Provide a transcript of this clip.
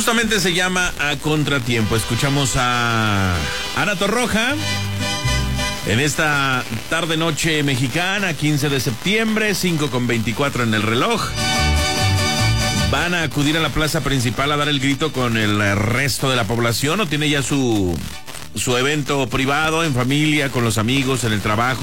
Justamente se llama A Contratiempo. Escuchamos a Ana Torroja en esta tarde-noche mexicana, 15 de septiembre, 5:24 en el reloj. ¿Van a acudir a la plaza principal a dar el grito con el resto de la población o tiene ya su evento privado, en familia, con los amigos, en el trabajo?